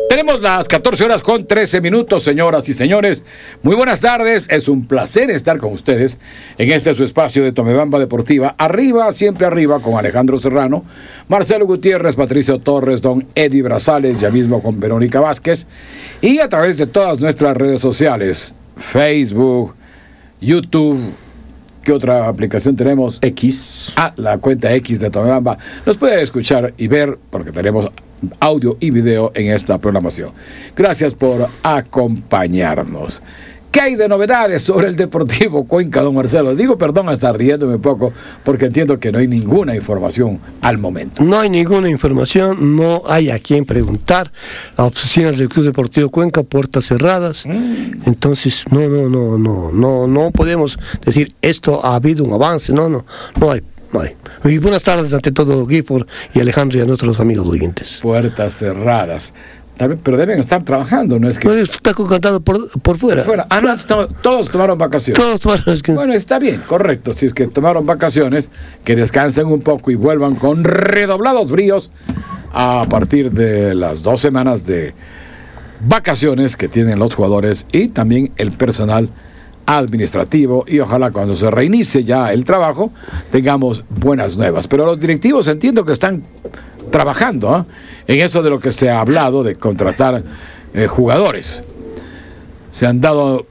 Tenemos las 14 horas con 13 minutos, señoras y señores. Muy buenas tardes. Es un placer estar con ustedes en este su espacio de Tomebamba Deportiva. Arriba, siempre arriba, con Alejandro Serrano, Marcelo Gutiérrez, Patricio Torres, don Eddie Brazales, ya mismo con Verónica Vázquez. Y a través de todas nuestras redes sociales, Facebook, YouTube. ¿Qué otra aplicación tenemos? X. La cuenta X de Tomebamba. Nos puede escuchar y ver porque tenemos audio y video en esta programación. Gracias por acompañarnos. ¿Qué hay de novedades sobre el Deportivo Cuenca, don Marcelo? Digo perdón hasta riéndome un poco porque entiendo que no hay ninguna información al momento. No hay ninguna información, no hay a quien preguntar. Las oficinas del Club Deportivo Cuenca, puertas cerradas. Entonces, no podemos decir esto ha habido un avance. No hay. Y buenas tardes ante todo, Gifford y Alejandro y a nuestros amigos oyentes. Puertas cerradas. Pero deben estar trabajando, ¿no es que? No, está contratado por fuera. Todos tomaron vacaciones. Bueno, está bien, correcto. Si es que tomaron vacaciones, que descansen un poco y vuelvan con redoblados bríos a partir de las 2 semanas de vacaciones que tienen los jugadores y también el personal administrativo, y ojalá cuando se reinicie ya el trabajo tengamos buenas nuevas. Pero los directivos entiendo que están trabajando en eso de lo que se ha hablado de contratar jugadores. Se han dado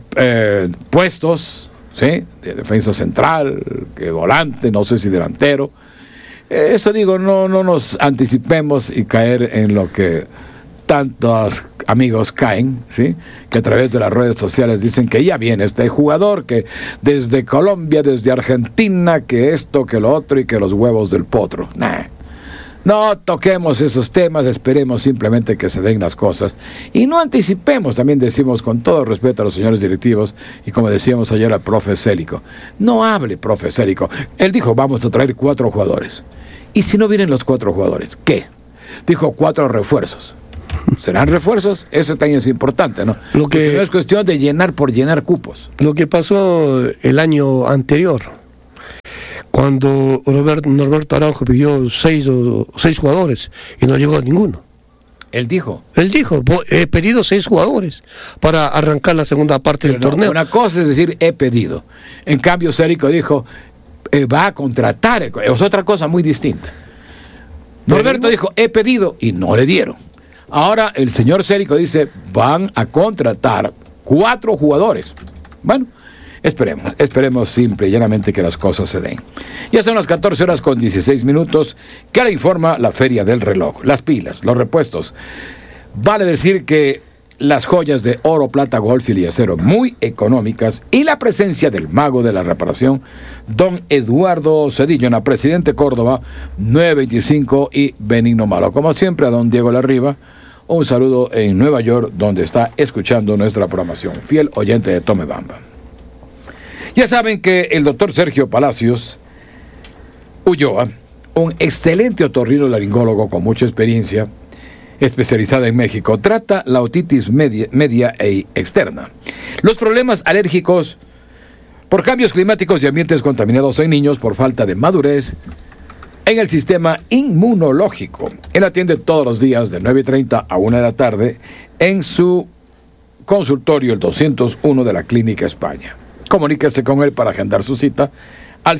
puestos, ¿sí?, de defensa central, de volante, no sé si delantero. Eso digo, no nos anticipemos y caer en lo que tantos amigos caen, ¿sí?, que a través de las redes sociales dicen que ya viene este jugador, que desde Colombia, desde Argentina, que esto, que lo otro y que los huevos del potro. No toquemos esos temas, esperemos simplemente que se den las cosas y no anticipemos. También decimos con todo respeto a los señores directivos y como decíamos ayer al profe Célico, no hable profe Célico. Él dijo vamos a traer 4 jugadores. ¿Y si no vienen los 4 jugadores? ¿Qué? Dijo 4 refuerzos. ¿Serán refuerzos? Eso también es importante, ¿no? Porque no es cuestión de llenar por llenar cupos. Lo que pasó el año anterior, cuando Norberto Araujo pidió 6 jugadores y no llegó a ninguno. Él dijo, he pedido 6 jugadores para arrancar la segunda parte del torneo. Una cosa es decir, he pedido. En cambio, Cérico dijo, va a contratar. Es otra cosa muy distinta. Norberto dijo, he pedido y no le dieron. Ahora el señor Cérico dice, van a contratar 4 jugadores. Bueno, esperemos simple y llanamente que las cosas se den. Ya son las 14 horas con 16 minutos, que le informa la Feria del Reloj. Las pilas, los repuestos. Vale decir que las joyas de oro, plata, golfil y acero muy económicas y la presencia del mago de la reparación, don Eduardo Cedillona, presidente Córdoba, 925 y Benigno Malo. Como siempre, a don Diego Larriba, un saludo en Nueva York, donde está escuchando nuestra programación. Fiel oyente de Tomebamba. Ya saben que el doctor Sergio Palacios Ulloa, un excelente otorrinolaringólogo con mucha experiencia, especializada en México, trata la otitis media e externa, los problemas alérgicos por cambios climáticos y ambientes contaminados en niños por falta de madurez en el sistema inmunológico. Él atiende todos los días de 9:30 a 1 de la tarde en su consultorio, el 201 de la Clínica España. Comuníquese con él para agendar su cita al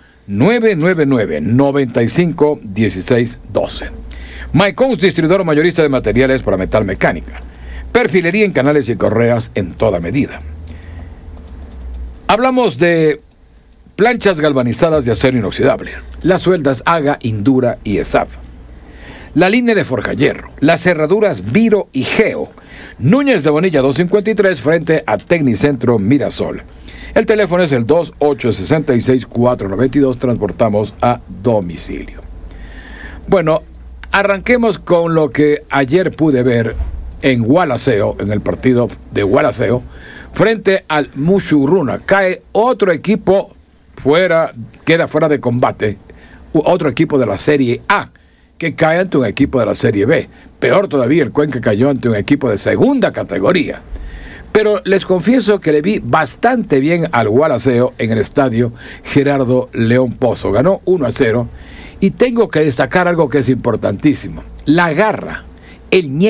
0999-951612. Maicons, distribuidor mayorista de materiales para metal mecánica. Perfilería en canales y correas en toda medida. Hablamos de planchas galvanizadas de acero inoxidable, las sueldas Haga, Indura y ESAF, la línea de forja hierro, las cerraduras Viro y Geo, Núñez de Bonilla 253 frente a Tecnicentro Mirasol. El teléfono es el 2866-492, transportamos a domicilio. Bueno, arranquemos con lo que ayer pude ver en Gualaceo, en el partido de Gualaceo, frente al Mushuruna. Cae otro equipo queda fuera de combate, otro equipo de la Serie A, que cae ante un equipo de la Serie B. Peor todavía, el Cuenca cayó ante un equipo de segunda categoría. Pero les confieso que le vi bastante bien al Gualaceo en el estadio Gerardo León Pozo. Ganó 1-0 y tengo que destacar algo que es importantísimo. La garra, el ñeque,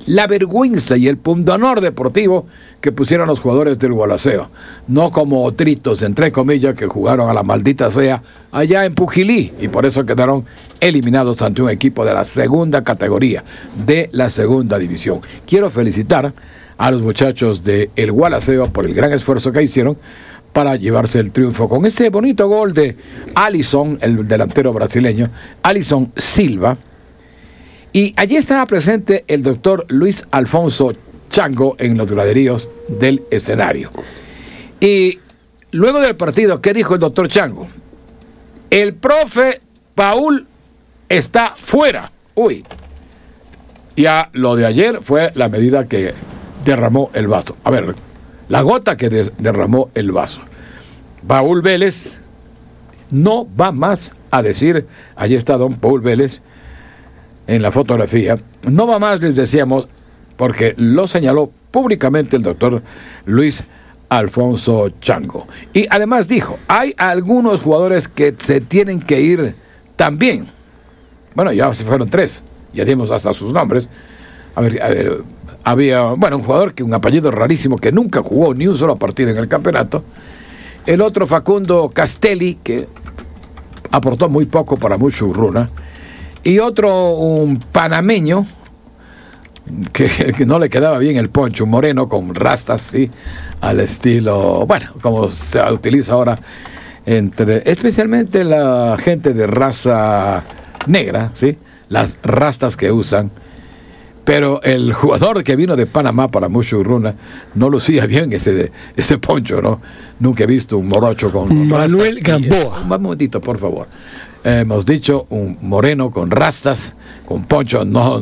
la vergüenza y el pundonor deportivo que pusieron los jugadores del Gualaceo, no como otritos, entre comillas, que jugaron a la maldita sea allá en Pujilí, y por eso quedaron eliminados ante un equipo de la segunda categoría, de la segunda división. Quiero felicitar a los muchachos de el Gualaceo por el gran esfuerzo que hicieron para llevarse el triunfo con ese bonito gol de Alisson, el delantero brasileño, Alisson Silva. Y allí estaba presente el doctor Luis Alfonso Chango en los graderíos del escenario. Y luego del partido, ¿qué dijo el doctor Chango? El profe Paul está fuera. Uy. Ya lo de ayer fue la medida que derramó el vaso. A ver, la gota que derramó el vaso. Paul Vélez no va más a decir, allí está don Paul Vélez en la fotografía, no va más, les decíamos, porque lo señaló públicamente el doctor Luis Alfonso Chango. Y además dijo, hay algunos jugadores que se tienen que ir también. Bueno, ya se fueron 3, ya dimos hasta sus nombres. A ver, había, bueno, un jugador que un apellido rarísimo que nunca jugó ni un solo partido en el campeonato. El otro, Facundo Castelli, que aportó muy poco para Mushurruna. Y otro, un panameño, que no le quedaba bien el poncho, un moreno con rastas, sí, al estilo, bueno, como se utiliza ahora, especialmente la gente de raza negra, sí, las rastas que usan. Pero el jugador que vino de Panamá para Mushurruna no lucía bien ese poncho, ¿no? Nunca he visto un morocho con Manuel rastas. Gamboa. Un momentito, por favor. Hemos dicho un moreno con rastas, con poncho, no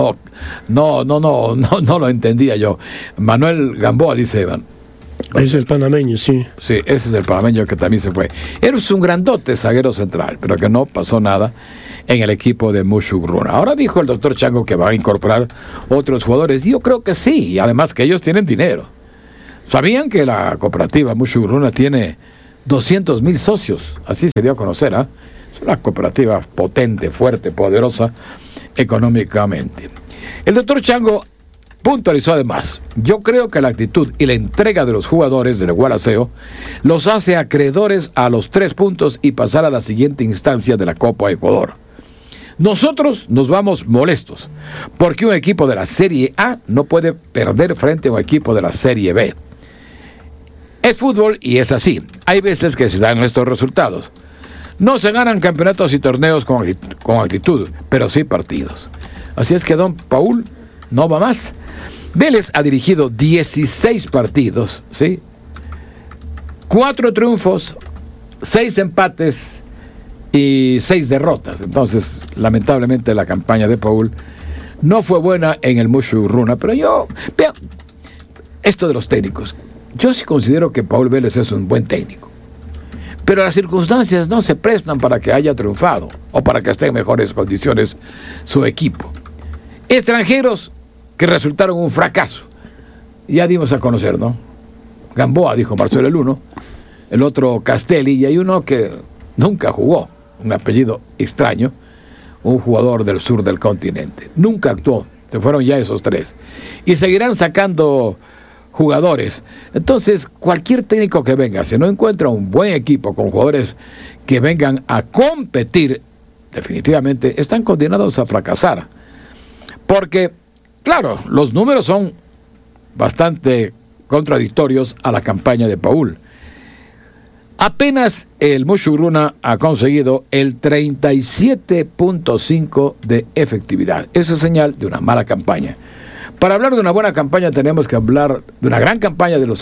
lo entendía yo. Manuel Gamboa, dice Iván. Es el panameño, sí. Sí, ese es el panameño que también se fue. Eres un grandote zaguero central, pero que no pasó nada en el equipo de Mushurruna. Ahora dijo el doctor Chango que va a incorporar otros jugadores. Yo creo que sí, y además que ellos tienen dinero. ¿Sabían que la cooperativa Mushurruna tiene 200,000 socios? Así se dio a conocer, ¿ah? Es una cooperativa potente, fuerte, poderosa económicamente. El doctor Chango puntualizó además, yo creo que la actitud y la entrega de los jugadores del Gualaceo los hace acreedores a los 3 puntos y pasar a la siguiente instancia de la Copa Ecuador. Nosotros nos vamos molestos, porque un equipo de la Serie A no puede perder frente a un equipo de la Serie B. Es fútbol y es así. Hay veces que se dan estos resultados. No se ganan campeonatos y torneos con actitud, pero sí partidos. Así es que don Paul no va más. Vélez ha dirigido 16 partidos, ¿sí? 4 triunfos, 6 empates y 6 derrotas. Entonces, lamentablemente, la campaña de Paul no fue buena en el Mushurruna, pero yo, vean, esto de los técnicos, yo sí considero que Paul Vélez es un buen técnico. Pero las circunstancias no se prestan para que haya triunfado o para que esté en mejores condiciones su equipo. Extranjeros que resultaron un fracaso. Ya dimos a conocer, ¿no? Gamboa, dijo Marcelo el uno, el otro Castelli, y hay uno que nunca jugó, un apellido extraño, un jugador del sur del continente. Nunca actuó, se fueron ya esos 3. Y seguirán sacando jugadores. Entonces, cualquier técnico que venga, si no encuentra un buen equipo con jugadores que vengan a competir, definitivamente están condenados a fracasar. Porque, claro, los números son bastante contradictorios a la campaña de Paul. Apenas el Mushurruna ha conseguido el 37.5 de efectividad. Eso es señal de una mala campaña. Para hablar de una buena campaña tenemos que hablar de una gran campaña de del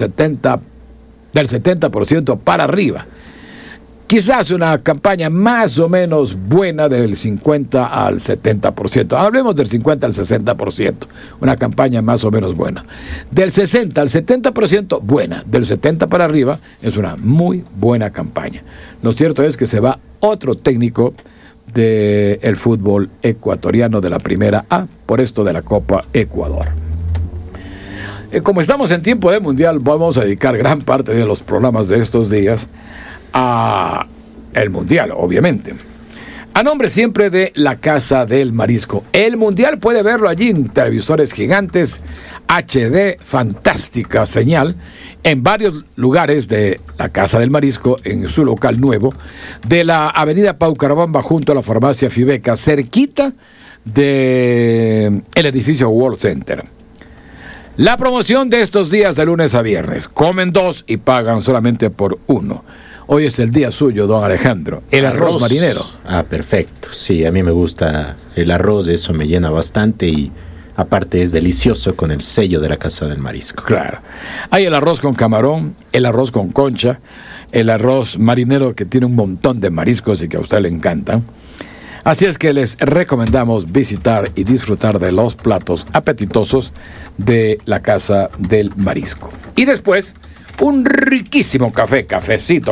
70% para arriba. Quizás una campaña más o menos buena del 50 al 70%. Hablemos del 50 al 60%. Una campaña más o menos buena. Del 60 al 70% buena. Del 70 para arriba es una muy buena campaña. Lo cierto es que se va otro técnico del fútbol ecuatoriano de la Primera A por esto de la Copa Ecuador. Como estamos en tiempo de mundial, vamos a dedicar gran parte de los programas de estos días a el mundial, obviamente. A nombre siempre de la Casa del Marisco. El Mundial puede verlo allí en televisores gigantes, HD, fantástica señal, en varios lugares de la Casa del Marisco, en su local nuevo, de la avenida Paucarabamba junto a la farmacia Fibeca, cerquita del edificio World Center. La promoción de estos días de lunes a viernes. Comen 2 y pagan solamente por 1. Hoy es el día suyo, don Alejandro. El arroz marinero. Ah, perfecto. Sí, a mí me gusta el arroz, eso me llena bastante y aparte es delicioso con el sello de la Casa del Marisco. Claro. Hay el arroz con camarón, el arroz con concha, el arroz marinero que tiene un montón de mariscos y que a usted le encantan. Así es que les recomendamos visitar y disfrutar de los platos apetitosos de la Casa del Marisco. Y después, un riquísimo café, cafecito,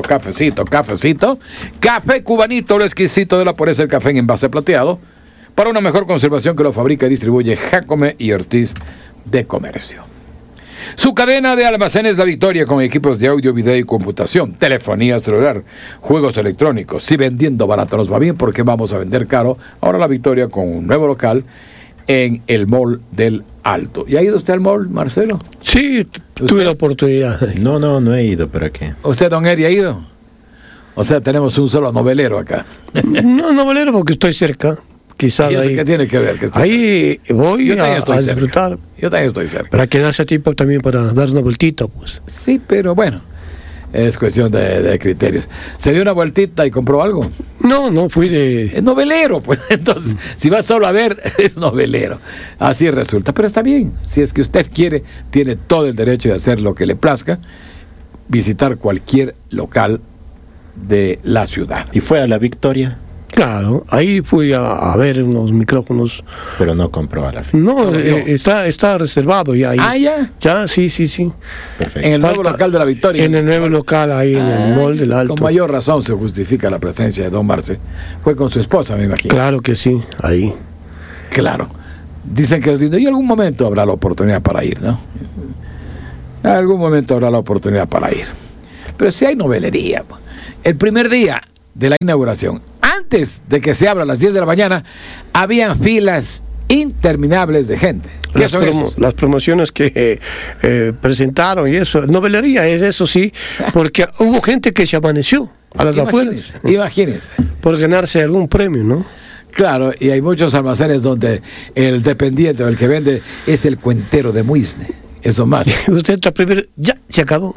café cubanito, lo exquisito de la pureza del café en envase plateado, para una mejor conservación que lo fabrica y distribuye Jacome y Ortiz de Comercio. Su cadena de almacenes La Victoria con equipos de audio, video y computación, telefonía celular, juegos electrónicos. Si vendiendo barato nos va bien, porque vamos a vender caro. Ahora La Victoria con un nuevo local en el Mall del Alto. ¿Y ha ido usted al mall, Marcelo? Sí, tuve la oportunidad. No he ido, ¿pero qué? ¿Usted, don Eddie, ha ido? O sea, tenemos un solo novelero acá. No, novelero porque estoy cerca. Quizás ¿Y eso ahí. qué tiene que ver? Ahí voy Yo también estoy a cerca. disfrutar. Yo también estoy cerca. Para quedarse a tiempo también para dar una vueltita, pues. Sí, pero bueno, es cuestión de criterios. ¿Se dio una vueltita y compró algo? No, fui de... Es novelero, pues. Entonces, si va solo a ver, es novelero. Así resulta. Pero está bien. Si es que usted quiere, tiene todo el derecho de hacer lo que le plazca, visitar cualquier local de la ciudad. ¿Y fue a La Victoria? Claro, ahí fui a ver unos micrófonos. Pero no compró a la fin. No, Solo yo. está reservado ya ahí. Ah, ya. Ya, sí. Perfecto. En el nuevo local de La Victoria. En el nuevo local ahí en el Mall del Alto. Con mayor razón se justifica la presencia de don Marce. Fue con su esposa, me imagino. Claro que sí, ahí. Claro. Dicen que es lindo. Y algún momento habrá la oportunidad para ir, ¿no? Algún momento habrá la oportunidad para ir. Pero si hay novelería. El primer día de la inauguración, antes de que se abra a las 10 de la mañana, habían filas interminables de gente. ¿Qué son esos? Las promociones que presentaron y eso. Novelería es eso sí, porque hubo gente que se amaneció a las afueras Imagínense. por ganarse algún premio, ¿no? Claro, y hay muchos almacenes donde el dependiente o el que vende es el cuentero de Muisne. Eso más. Usted está primero, ya se acabó.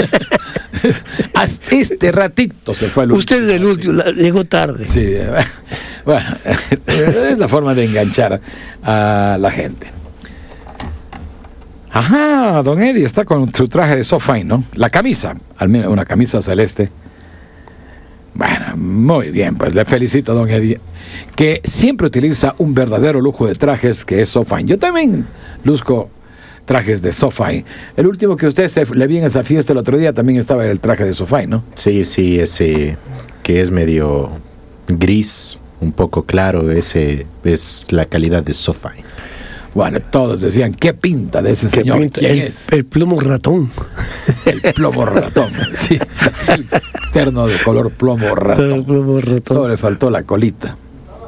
Este ratito se fue el último. Usted es el último, llegó tarde. Sí, bueno, es la forma de enganchar a la gente. Ajá, don Eddie está con su traje de sofá, ¿no? La camisa, al menos una camisa celeste. Bueno, muy bien, pues le felicito a don Eddie, que siempre utiliza un verdadero lujo de trajes que es sofá. Yo también luzco trajes de Sofine. El último que usted le vi en esa fiesta el otro día también estaba el traje de Sofine, ¿no? Sí, ese que es medio gris, un poco claro, ese es la calidad de Sofine. Bueno, todos decían, ¿qué pinta de ese señor? ¿Quién es? El plomo ratón. El plomo ratón. Sí, el terno de color plomo ratón. El plomo ratón. Solo le faltó la colita.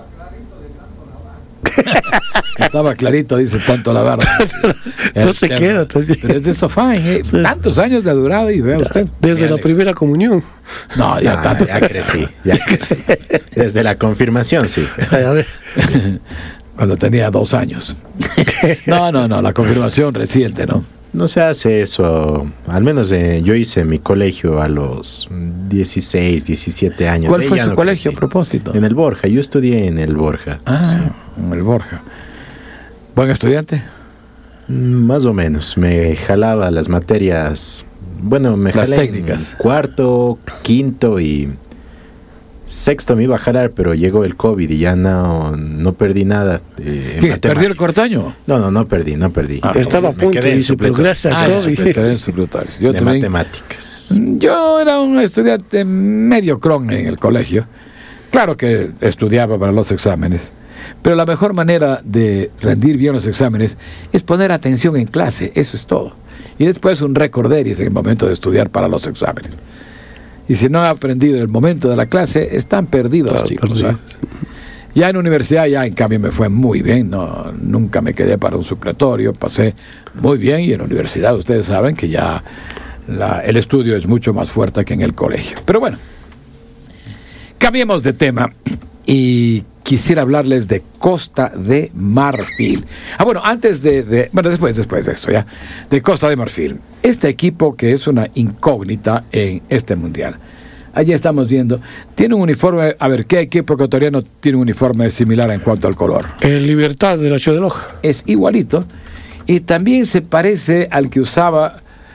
Estaba clarito, dice tanto la barba. No se queda también. Pero es de Sofine, Tantos años le ha durado y vea usted. Desde la primera comunión. No, ya tanto. Ya crecí. Desde la confirmación, sí. A ver. Cuando tenía 2 años. No, la confirmación reciente, ¿no? No se hace eso. Al menos yo hice mi colegio a los 16, 17 años. ¿Cuál fue Ya su no colegio crecí. a propósito? En el Borja. Yo estudié en el Borja. Ah, en el Borja. ¿Buen estudiante? Más o menos. Me jalaba las materias. Bueno, me Las jalé técnicas. en cuarto, quinto y sexto me iba a jalar, pero llegó el COVID y ya no perdí nada. ¿Perdió el cuarto año? No perdí. Ah, Estaba a Me punto, quedé en dice, pero supletorio. gracias a Eso, COVID. se quedó en supletorio. Yo de también. matemáticas. Yo era un estudiante medio cron en el colegio. Claro que estudiaba para los exámenes, pero la mejor manera de rendir bien los exámenes es poner atención en clase, eso es todo. Y después un recorderis en el momento de estudiar para los exámenes. Y si no han aprendido el momento de la clase, están perdidos, chicos. perdidos. Ya en universidad, ya en cambio me fue muy bien, no, nunca me quedé para un supletorio, pasé muy bien, y en la universidad ustedes saben que ya el estudio es mucho más fuerte que en el colegio. Pero bueno, cambiemos de tema y quisiera hablarles de Costa de Marfil. Bueno, antes después de esto ya, de Costa de Marfil. Este equipo que es una incógnita en este mundial. Allí estamos viendo, tiene un uniforme, a ver, ¿qué equipo ecuatoriano tiene un uniforme similar en cuanto al color? El Libertad de la Ciudad de Loja. Es igualito, y también se parece al que usaba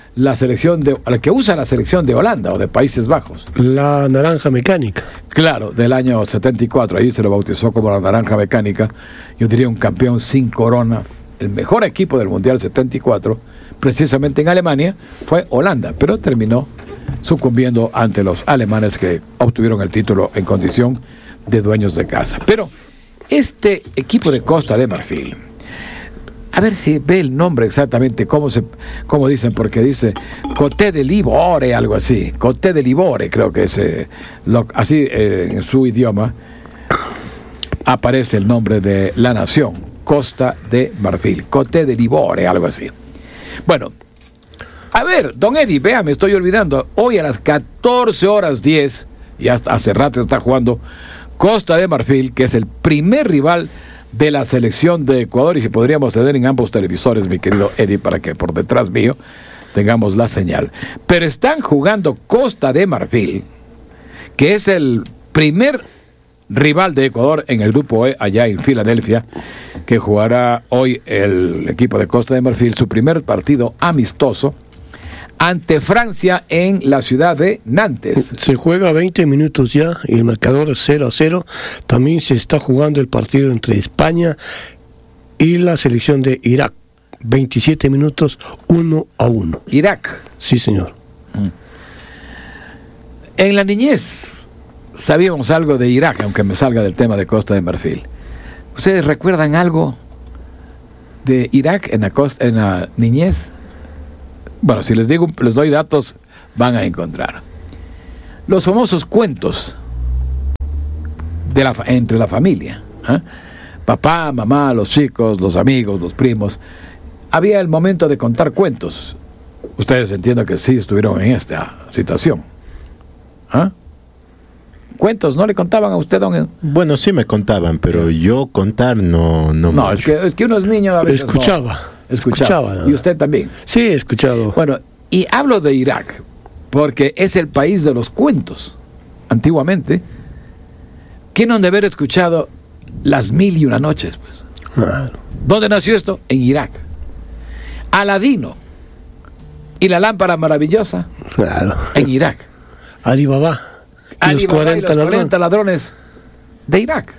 al que usa la selección de Holanda o de Países Bajos. La naranja mecánica. Claro, del año 74, ahí se lo bautizó como la naranja mecánica. Yo diría un campeón sin corona, el mejor equipo del Mundial 74, precisamente en Alemania, fue Holanda, pero terminó sucumbiendo ante los alemanes, que obtuvieron el título en condición de dueños de casa. Pero este equipo de Costa de Marfil, a ver si ve el nombre exactamente, cómo dicen, porque dice Coté de Livore, algo así, Coté de Livore, creo que es así en su idioma aparece el nombre de la nación, Costa de Marfil, Coté de Livore, algo así. Bueno, a ver, don Eddie, vea, me estoy olvidando, hoy a las 14:10, y hasta hace rato está jugando Costa de Marfil, que es el primer rival de la selección de Ecuador, y que podríamos tener en ambos televisores, mi querido Eddie, para que por detrás mío tengamos la señal. Pero están jugando Costa de Marfil, que es el primer rival de Ecuador en el grupo E, allá en Filadelfia, que jugará hoy el equipo de Costa de Marfil su primer partido amistoso ante Francia en la ciudad de Nantes. Se juega 20 minutos ya y el marcador es 0-0. También se está jugando el partido entre España y la selección de Irak. 27 minutos, 1-1. Irak. Sí, señor. En la niñez sabíamos algo de Irak, aunque me salga del tema de Costa de Marfil. ¿Ustedes recuerdan algo de Irak en la niñez? Bueno, si les doy datos, van a encontrar. Los famosos cuentos entre la familia. Papá, mamá, los chicos, los amigos, los primos. Había el momento de contar cuentos. Ustedes entiendo que sí estuvieron en esta situación. ¿Cuentos no le contaban a usted, don? Bueno, sí me contaban, pero yo contar no mucho. Es que uno es niño a veces escuchaba. ¿no? Y usted también. Sí, he escuchado. Bueno, y hablo de Irak porque es el país de los cuentos. Antiguamente, ¿quién no han de haber escuchado Las Mil y Una Noches? Pues? Claro. ¿Dónde nació esto? En Irak. Aladino y la lámpara maravillosa. Claro. En Irak. Alibaba. Y los 40 ladrones de Irak.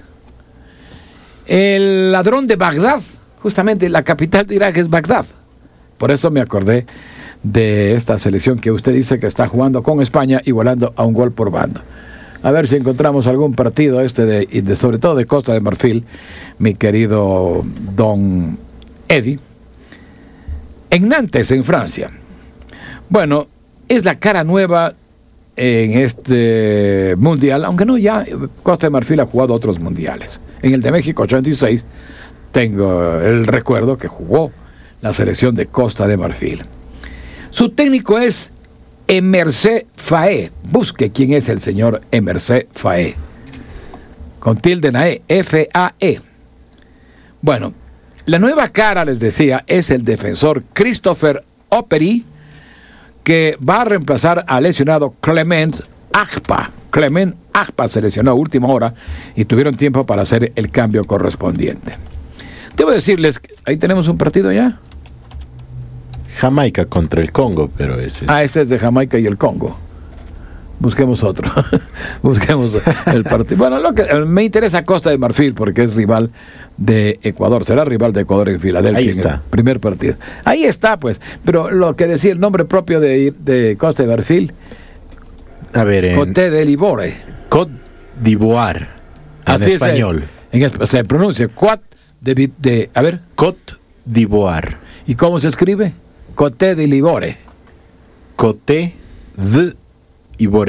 El ladrón de Bagdad, justamente la capital de Irak es Bagdad. Por eso me acordé de esta selección que usted dice que está jugando con España, igualando a un gol por bando. A ver si encontramos algún partido sobre todo de Costa de Marfil, mi querido don Eddie. En Nantes, en Francia. Bueno, es la cara nueva en este mundial, aunque no, ya Costa de Marfil ha jugado otros mundiales. En el de México 86 tengo el recuerdo que jugó la selección de Costa de Marfil. Su técnico es Emerse Faé. Busque quién es el señor Emerse Faé. Con tilde en la E, F-A-E. Bueno, la nueva cara, les decía, es el defensor Christopher Operi, que va a reemplazar al lesionado Clement Agpa. Clement Agpa se lesionó a última hora y tuvieron tiempo para hacer el cambio correspondiente. Debo decirles, ahí tenemos un partido ya. Jamaica contra el Congo, pero ese es... ese es de Jamaica y el Congo. Busquemos otro. Busquemos el partido. Bueno, me interesa Costa de Marfil porque es rival de Ecuador. Será rival de Ecuador en Filadelfia. Ahí está. En el primer partido. Ahí está, pues. Pero lo que decía el nombre propio de Costa de Marfil. A ver, Coté de Livore. Côte d'Ivoire. En español. Se pronuncia Côte a ver. Côte d'Ivoire. ¿Y cómo se escribe? Coté de Livore. Coté d'Ivoire.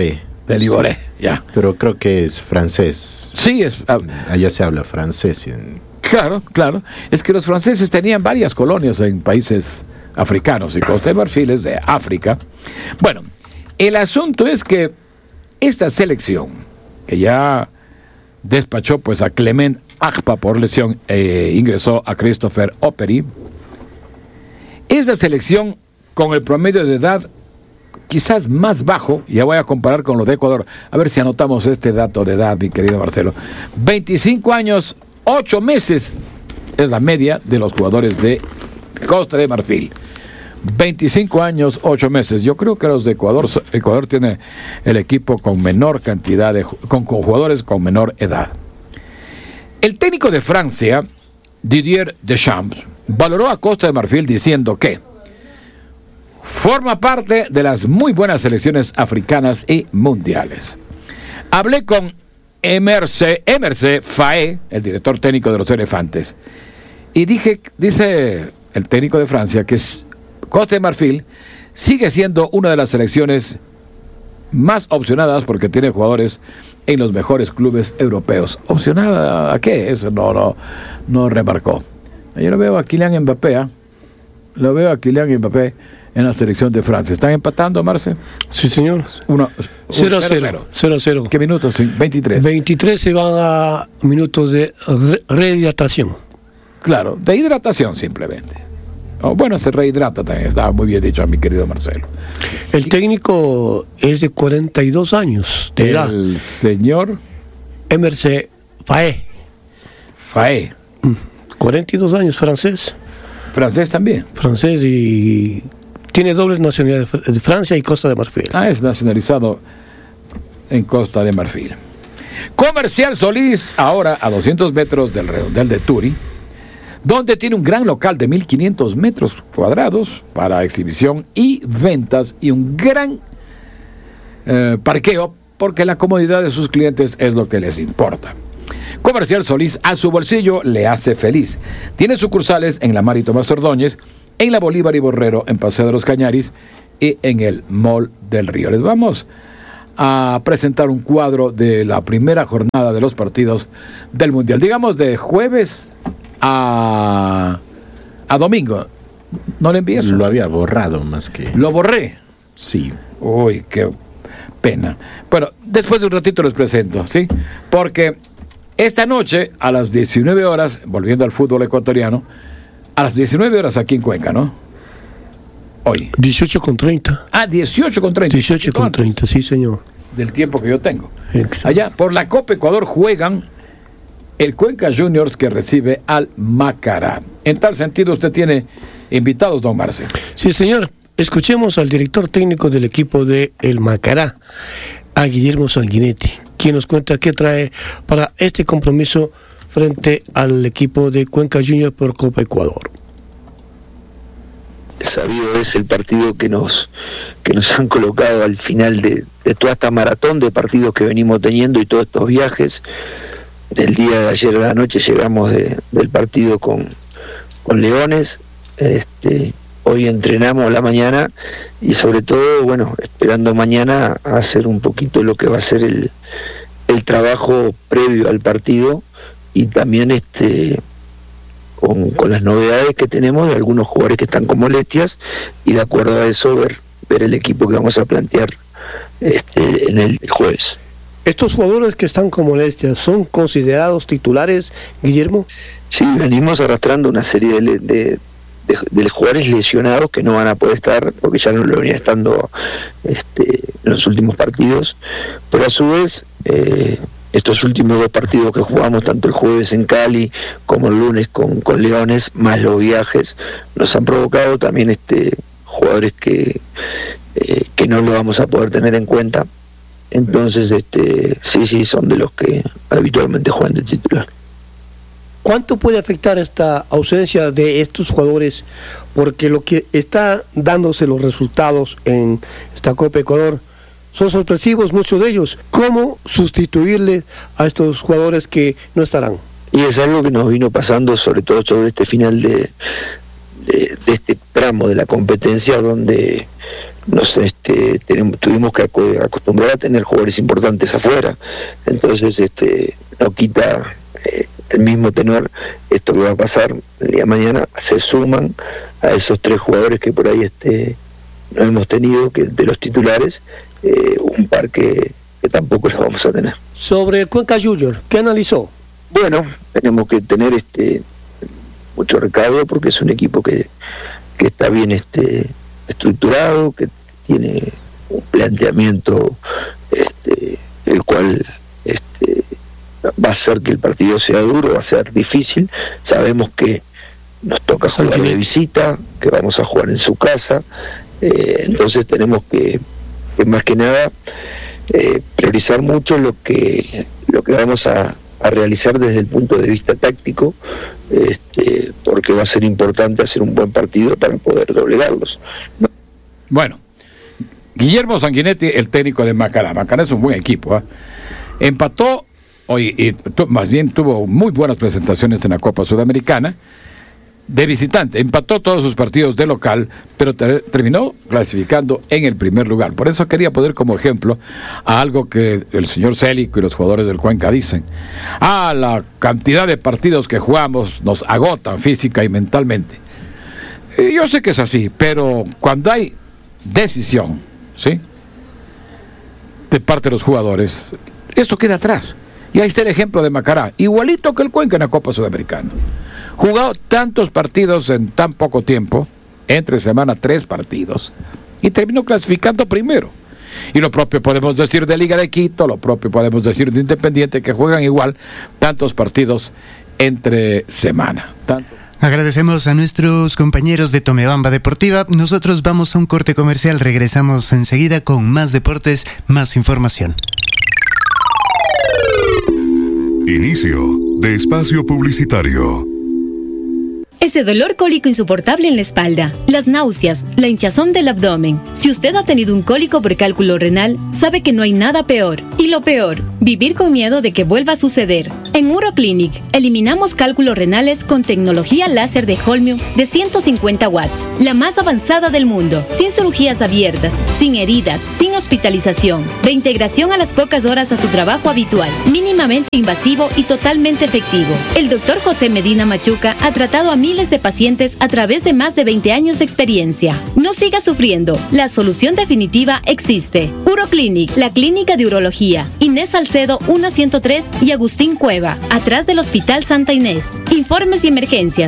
de Livoré, ya. Pero creo que es francés. Sí, Allá se habla francés. Claro. Es que los franceses tenían varias colonias en países africanos y Costa de Marfil es de África. Bueno, el asunto es que esta selección, que ya despachó pues a Clement Agpa por lesión ingresó a Christopher Operi, es la selección con el promedio de edad quizás más bajo, ya voy a comparar con lo de Ecuador, a ver si anotamos este dato de edad, mi querido Marcelo. 25 años, 8 meses es la media de los jugadores de Costa de Marfil. 25 años, 8 meses. Yo creo que los de Ecuador tiene el equipo con menor cantidad con jugadores con menor edad. El técnico de Francia, Didier Deschamps, valoró a Costa de Marfil diciendo que forma parte de las muy buenas selecciones africanas y mundiales. Hablé con Emerse Faé, el director técnico de los Elefantes, y dice el técnico de Francia que Costa de Marfil sigue siendo una de las selecciones más opcionadas porque tiene jugadores en los mejores clubes europeos. ¿Opcionada a qué? Eso no remarcó. Yo lo veo a Kylian Mbappé, en la selección de Francia. ¿Están empatando, Marce? Sí, señor. 0-0. ¿Qué minutos? 23. 23 se van a minutos de rehidratación. Claro, de hidratación simplemente. Bueno, se rehidrata también. Estaba muy bien dicho, mi querido Marcelo. El técnico es de 42 años de edad. El señor Emerse Faé. 42 años, francés. Francés también. Francés y tiene doble nacionalidad de Francia y Costa de Marfil. Es nacionalizado en Costa de Marfil. Comercial Solís, ahora a 200 metros del redondel de Turi, donde tiene un gran local de 1.500 metros cuadrados para exhibición y ventas y un gran parqueo, porque la comodidad de sus clientes es lo que les importa. Comercial Solís, a su bolsillo le hace feliz. Tiene sucursales en la Mari Tomás Ordóñez, en la Bolívar y Borrero, en Paseo de los Cañaris y en el Mall del Río. Les vamos a presentar un cuadro de la primera jornada de los partidos del Mundial. Digamos de jueves a domingo. ¿No le envié eso? Lo había borrado más que... ¿Lo borré? Sí. Uy, qué pena. Bueno, después de un ratito les presento, ¿sí? Porque esta noche, a las 19 horas, volviendo al fútbol ecuatoriano, a las 19 horas aquí en Cuenca, ¿no? Hoy. 18:30. 18:30. 18:30, sí, señor. Del tiempo que yo tengo. Exacto. Allá, por la Copa Ecuador, juegan el Cuenca Juniors que recibe al Macará. En tal sentido, usted tiene invitados, don Marce. Sí, señor. Escuchemos al director técnico del equipo de El Macará, a Guillermo Sanguinetti, quien nos cuenta qué trae para este compromiso frente al equipo de Cuenca Juniors por Copa Ecuador. Sabido es el partido que nos han colocado al final de toda esta maratón de partidos que venimos teniendo y todos estos viajes. Del día de ayer a la noche llegamos del partido con Leones. Hoy entrenamos la mañana y sobre todo, bueno, esperando mañana a hacer un poquito lo que va a ser el trabajo previo al partido y también con las novedades que tenemos de algunos jugadores que están con molestias y de acuerdo a eso ver el equipo que vamos a plantear en el jueves. ¿Estos jugadores que están con molestias son considerados titulares, Guillermo? Sí, venimos arrastrando una serie de jugadores lesionados que no van a poder estar porque ya no lo venía estando en los últimos partidos, pero a su vez estos últimos 2 partidos que jugamos, tanto el jueves en Cali como el lunes con Leones, más los viajes, nos han provocado también jugadores que no lo vamos a poder tener en cuenta. Entonces sí son de los que habitualmente juegan de titular. ¿Cuánto puede afectar esta ausencia de estos jugadores? Porque lo que está dándose los resultados en esta Copa Ecuador son sorpresivos, muchos de ellos. ¿Cómo sustituirle a estos jugadores que no estarán? Y es algo que nos vino pasando, sobre todo sobre este final de este tramo de la competencia, donde tuvimos que acostumbrar a tener jugadores importantes afuera, entonces no quita el mismo tenor esto que va a pasar el día de mañana. Se suman a esos 3 jugadores que por ahí no hemos tenido, que de los titulares, un par que tampoco los vamos a tener. Sobre el Cuenca Junior, ¿qué analizó? Bueno, tenemos que tener mucho recaudo, porque es un equipo que está bien estructurado, que tiene un planteamiento el cual va a hacer que el partido sea duro, va a ser difícil. Sabemos que nos toca jugar de visita, que vamos a jugar en su casa, entonces tenemos que más que nada priorizar mucho lo que vamos a realizar desde el punto de vista táctico, porque va a ser importante hacer un buen partido para poder doblegarlos. Bueno, Guillermo Sanguinetti, el técnico de Macará. Macará es un buen equipo, ¿eh? Empató hoy, más bien tuvo muy buenas presentaciones en la Copa Sudamericana de visitante, empató todos sus partidos de local, pero terminó clasificando en el primer lugar. Por eso quería poner como ejemplo a algo que el señor Célico y los jugadores del Cuenca dicen: la cantidad de partidos que jugamos nos agotan física y mentalmente. Y yo sé que es así, pero cuando hay decisión, ¿sí?, de parte de los jugadores, esto queda atrás. Y ahí está el ejemplo de Macará, igualito que el Cuenca en la Copa Sudamericana. Jugado tantos partidos en tan poco tiempo, entre semana 3 partidos, y terminó clasificando primero. Y lo propio podemos decir de Liga de Quito, lo propio podemos decir de Independiente, que juegan igual tantos partidos entre semana. Agradecemos a nuestros compañeros de Tomebamba Deportiva. Nosotros vamos a un corte comercial, regresamos enseguida con más deportes, más información. Inicio de espacio publicitario. Ese dolor cólico insoportable en la espalda, las náuseas, la hinchazón del abdomen. Si usted ha tenido un cólico por cálculo renal, sabe que no hay nada peor. Y lo peor, vivir con miedo de que vuelva a suceder. En Uroclinic, eliminamos cálculos renales con tecnología láser de Holmium de 150 watts, la más avanzada del mundo, sin cirugías abiertas, sin heridas, sin hospitalización, reintegración a las pocas horas a su trabajo habitual, mínimamente invasivo y totalmente efectivo. El Dr. José Medina Machuca ha tratado a miles de pacientes a través de más de 20 años de experiencia. No siga sufriendo, la solución definitiva existe. Uroclinic, la clínica de urología, Inés Salcedo 103 y Agustín Cueva, atrás del Hospital Santa Inés. Informes y emergencias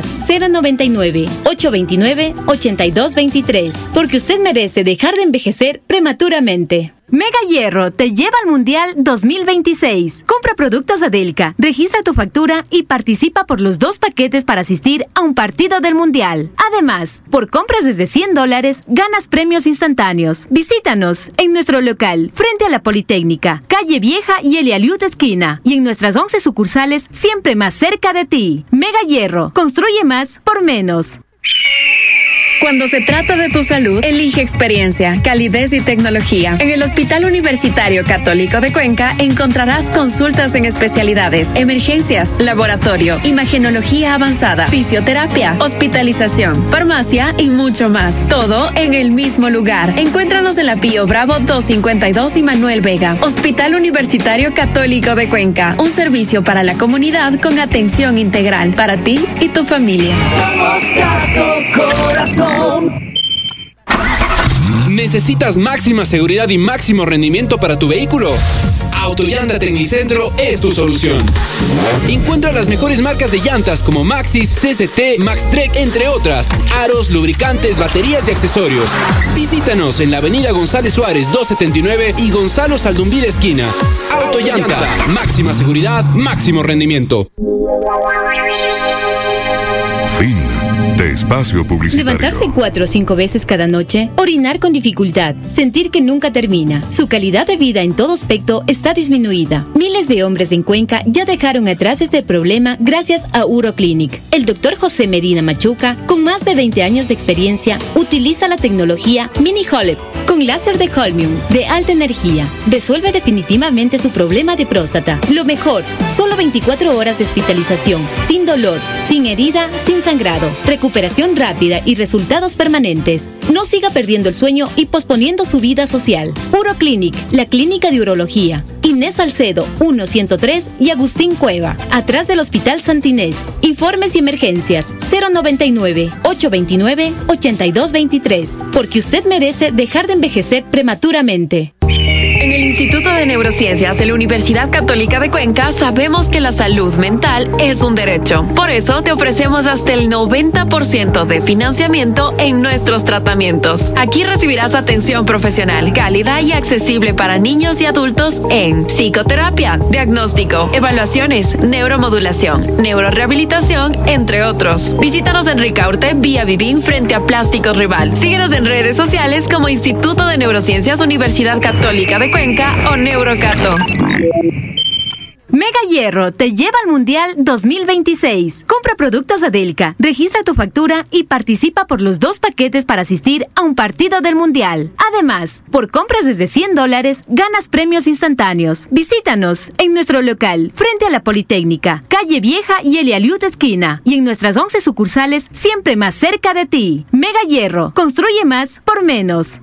099-829-8223, porque usted merece dejar de envejecer prematuramente. Mega Hierro te lleva al Mundial 2026. Compra productos Adelca, registra tu factura y participa por los 2 paquetes para asistir a un partido del Mundial. Además, por compras desde $100, ganas premios instantáneos. Visítanos en nuestro local, frente a la Politécnica, Calle Vieja y Elialiud esquina, y en nuestras 11 sucursales, siempre más cerca de ti. Mega Hierro, construye más por menos. Cuando se trata de tu salud, elige experiencia, calidez y tecnología. En el Hospital Universitario Católico de Cuenca encontrarás consultas en especialidades, emergencias, laboratorio, imagenología avanzada, fisioterapia, hospitalización, farmacia y mucho más. Todo en el mismo lugar. Encuéntranos en la Pío Bravo 252 y Manuel Vega. Hospital Universitario Católico de Cuenca. Un servicio para la comunidad con atención integral para ti y tu familia. Somos Cato Corazón. ¿Necesitas máxima seguridad y máximo rendimiento para tu vehículo? Autollanta Tecnicentro es tu solución. Encuentra las mejores marcas de llantas como Maxxis, CCT, Maxtrek, entre otras. Aros, lubricantes, baterías y accesorios. Visítanos en la avenida González Suárez 279 y Gonzalo Saldumbí de esquina. Autollanta, máxima seguridad, máximo rendimiento. Fin de espacio publicitario. Levantarse 4 o 5 veces cada noche, orinar con dificultad, sentir que nunca termina. Su calidad de vida en todo aspecto está disminuida. Miles de hombres en Cuenca ya dejaron atrás este problema gracias a Uroclinic. El Dr. José Medina Machuca, con más de 20 años de experiencia, utiliza la tecnología Mini Holep Con láser de Holmium, de alta energía, resuelve definitivamente su problema de próstata. Lo mejor, solo 24 horas de hospitalización, sin dolor, sin herida, sin sangrado, recuperación rápida y resultados permanentes. No siga perdiendo el sueño y posponiendo su vida social. Uroclinic, la clínica de urología. Inés Salcedo, 1-103 y Agustín Cueva, atrás del Hospital Santa Inés. Informes y emergencias, 099-829-8223. Porque usted merece dejar de envejecer prematuramente. En el Instituto de Neurociencias de la Universidad Católica de Cuenca sabemos que la salud mental es un derecho. Por eso te ofrecemos hasta el 90% de financiamiento en nuestros tratamientos. Aquí recibirás atención profesional, cálida y accesible para niños y adultos en psicoterapia, diagnóstico, evaluaciones, neuromodulación, neurorehabilitación, entre otros. Visítanos en Ricaurte, vía Vivín, frente a Plásticos Rival. Síguenos en redes sociales como Instituto de Neurociencias Universidad Católica de Cuenca o Neurocato. Mega Hierro te lleva al Mundial 2026. Compra productos Adelca, registra tu factura y participa por los 2 paquetes para asistir a un partido del Mundial. Además, por compras desde $100, ganas premios instantáneos. Visítanos en nuestro local, frente a la Politécnica, Calle Vieja y Elialiud esquina. Y en nuestras 11 sucursales, siempre más cerca de ti. Mega Hierro, construye más por menos.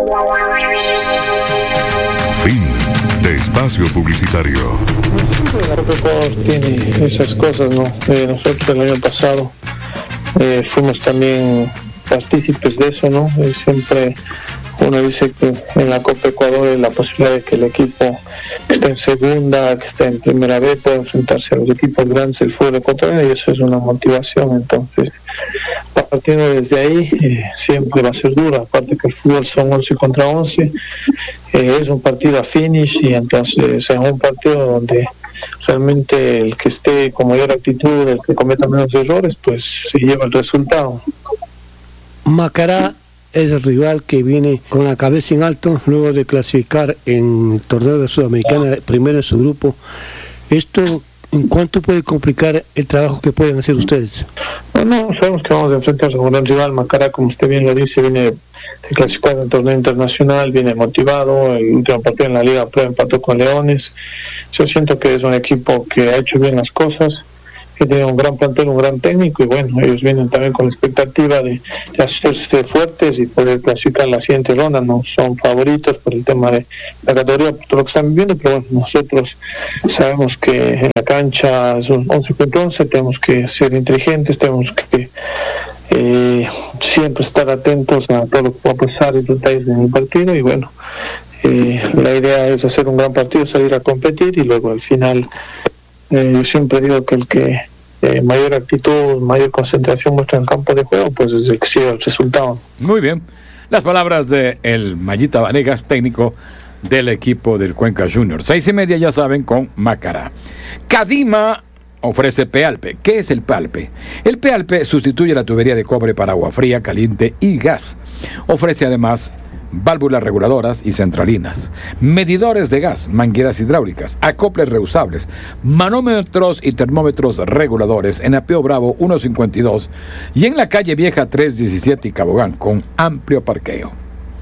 Fin de espacio publicitario. Ecuador tiene esas cosas, ¿no? Nosotros el año pasado fuimos también partícipes de eso, ¿no? Y siempre uno dice que en la Copa Ecuador hay la posibilidad de que el equipo que está en segunda, que está en primera B, pueda enfrentarse a los equipos grandes del fútbol ecuatoriano, y eso es una motivación. Entonces, partiendo desde ahí, siempre va a ser duro, aparte que el fútbol son 11 contra 11, es un partido a finish, y entonces es un partido donde realmente el que esté con mayor actitud, el que cometa menos errores, pues se lleva el resultado. Macará es el rival que viene con la cabeza en alto luego de clasificar en el torneo de Sudamericana primero en su grupo. ¿Esto en cuánto puede complicar el trabajo que pueden hacer ustedes? No, sabemos que vamos a enfrentarnos a un gran rival. Macará, como usted bien lo dice, viene de clasificar en el torneo internacional, viene motivado. El último partido en la Liga Pro empató con Leones. Yo siento que es un equipo que ha hecho bien las cosas, que tiene un gran plantel, un gran técnico, y bueno, ellos vienen también con la expectativa de hacerse fuertes y poder clasificar la siguiente ronda. No son favoritos por el tema de la categoría, por todo lo que están viviendo, pero bueno, nosotros sabemos que en la cancha es un 11 contra 11, tenemos que ser inteligentes, tenemos que siempre estar atentos a todo lo que va a pasar y detalles en el partido, y bueno, la idea es hacer un gran partido, salir a competir, y luego al final yo siempre digo que el que mayor actitud, mayor concentración muestra en el campo de juego, pues es el que sigue el resultado. Muy bien. Las palabras de el Mayita Vanegas, técnico del equipo del Cuenca Junior. 6:30, ya saben, con Macará. Cadima ofrece Pealpe. ¿Qué es el Pealpe? El Pealpe sustituye la tubería de cobre para agua fría, caliente y gas. Ofrece además válvulas reguladoras y centralinas, medidores de gas, mangueras hidráulicas, acoples reusables, manómetros y termómetros reguladores en Apeo Bravo 152 y en la calle Vieja 317 y Cabogán, con amplio parqueo.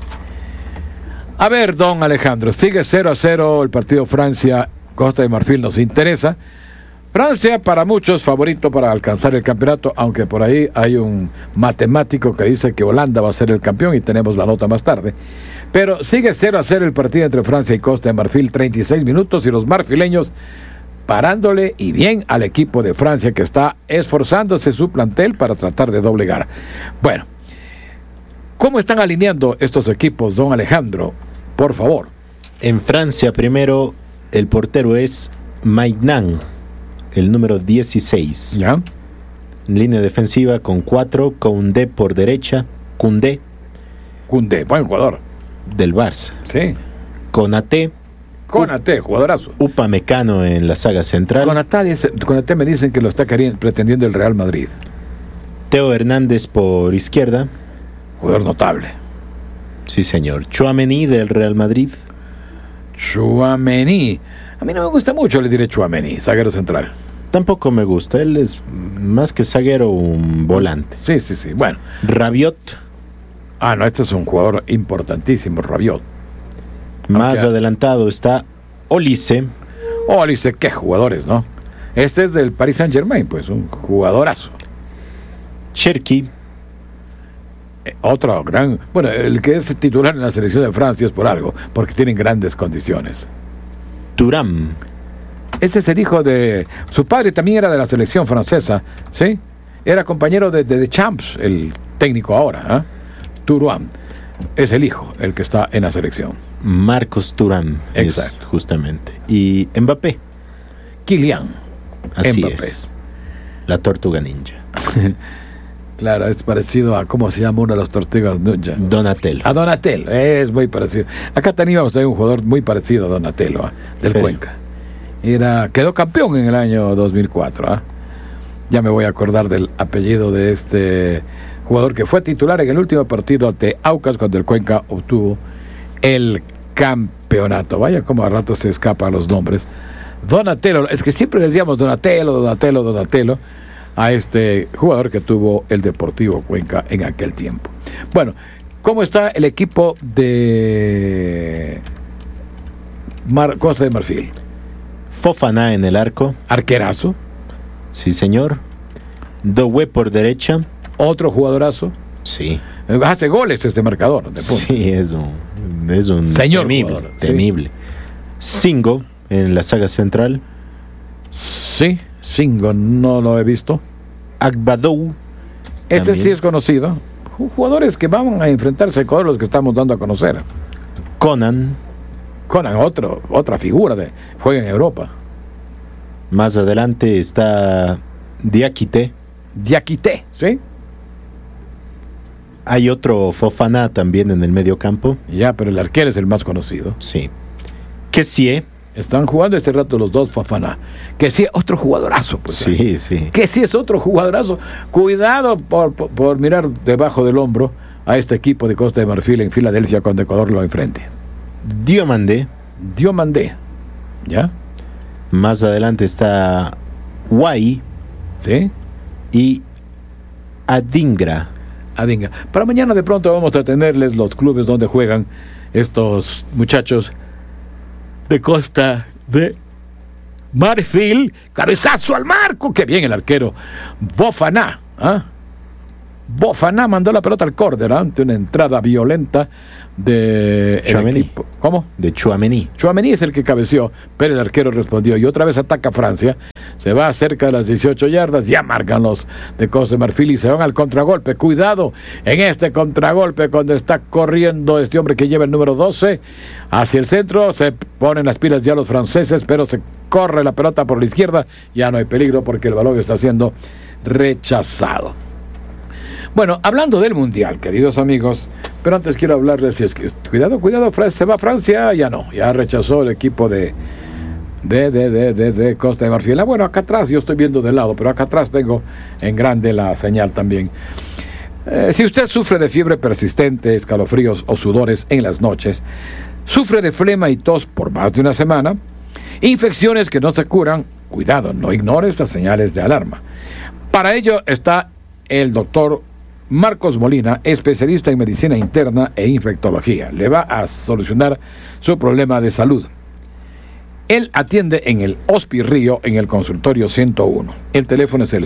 A ver, don Alejandro, sigue 0-0 el partido Francia-Costa de Marfil, nos interesa. Francia para muchos favorito para alcanzar el campeonato, aunque por ahí hay un matemático que dice que Holanda va a ser el campeón y tenemos la nota más tarde. Pero sigue 0-0 el partido entre Francia y Costa de Marfil, 36 minutos, y los marfileños parándole y bien al equipo de Francia, que está esforzándose su plantel para tratar de doblegar. Bueno, ¿cómo están alineando estos equipos, don Alejandro? Por favor. En Francia, primero, el portero es Maignan, el número 16. ¿Ya? En línea defensiva con 4, Koundé por derecha, Koundé, buen jugador. Del Barça. Sí. Konaté, jugadorazo. Upamecano en la saga central. Konaté me dicen que lo está pretendiendo el Real Madrid. Teo Hernández por izquierda. Jugador notable. Sí, señor. Tchouaméni del Real Madrid. Tchouaméni. A mí no me gusta mucho, le diré Tchouaméni, zaguero central. Tampoco me gusta, él es más que zaguero, un volante. Sí, bueno. Rabiot Ah, no, este es un jugador importantísimo, Rabiot. Más adelantado está Olise. Olise, qué jugadores, ¿no? Este es del Paris Saint-Germain, pues, un jugadorazo. Cherki. Otro gran... Bueno, el que es titular en la selección de Francia es por algo, porque tienen grandes condiciones. Thuram. Ese es el hijo de... Su padre también era de la selección francesa, ¿sí? Era compañero de Champs, el técnico ahora, ¿eh? Thuram. Es el hijo, el que está en la selección. Marcos Thuram. Exacto. Justamente. Y Mbappé. Kylian. Así Mbappé. es. La tortuga ninja. Claro, es parecido a... ¿Cómo se llama uno de los tortugas ninja? Donatello. A Donatello, es muy parecido. Acá teníamos un jugador muy parecido a Donatello, del Sí. Cuenca. Quedó campeón en el año 2004. ¿eh? Ya me voy a acordar del apellido de este jugador que fue titular en el último partido ante Aucas cuando el Cuenca obtuvo el campeonato. Vaya como a rato se escapan los nombres. Donatello, es que siempre le decíamos Donatello a este jugador que tuvo el Deportivo Cuenca en aquel tiempo. Bueno, ¿cómo está el equipo de Costa de Marfil? Fofana en el arco. Arquerazo. Sí, señor. Doué por derecha. Otro jugadorazo. Sí. Hace goles este marcador. De punto. Sí, es un señor temible. jugador, sí. Temible. Singo en la saga central. Sí, Singo no lo he visto. Agbadou. Este también. sí es conocido. Jugadores que van a enfrentarse con los que estamos dando a conocer. Conan. Otra figura juega en Europa. Más adelante está Diakité, ¿sí? Hay otro Fofana también en el medio campo. Ya, pero el arquero es el más conocido. Sí. Kessie. Están jugando este rato los dos Fofana. Que sí, otro jugadorazo. Pues, Sí, sí. Que sí es otro jugadorazo. Cuidado por mirar debajo del hombro a este equipo de Costa de Marfil en Filadelfia cuando Ecuador lo enfrente. Diomandé. ¿Ya? Más adelante está Wai. ¿Sí? Y Adingra. Para mañana de pronto vamos a tenerles los clubes donde juegan estos muchachos de Costa de Marfil. Cabezazo al marco. Qué bien el arquero Fofana. Fofana mandó la pelota al córner ante una entrada violenta de Tchouaméni. ¿Cómo? De Tchouaméni. Tchouaméni es el que cabeció, pero el arquero respondió y otra vez ataca Francia. Se va cerca de las 18 yardas, ya marcan los de Costa de Marfil y se van al contragolpe. Cuidado en este contragolpe cuando está corriendo este hombre que lleva el número 12 hacia el centro. Se ponen las pilas ya los franceses, pero se corre la pelota por la izquierda. Ya no hay peligro porque el balón está siendo rechazado. Bueno, hablando del Mundial, queridos amigos, pero antes quiero hablarles, si es que, cuidado, se va a Francia, ya no, ya rechazó el equipo de Costa de Marfil. Bueno, acá atrás, yo estoy viendo de lado, pero acá atrás tengo en grande la señal también. Si usted sufre de fiebre persistente, escalofríos o sudores en las noches, sufre de flema y tos por más de una semana, infecciones que no se curan, cuidado, no ignore estas señales de alarma. Para ello está el doctor Marcos Molina, especialista en medicina interna e infectología. Le va a solucionar su problema de salud. Él atiende en el Hospi Río, en el consultorio 101. El teléfono es el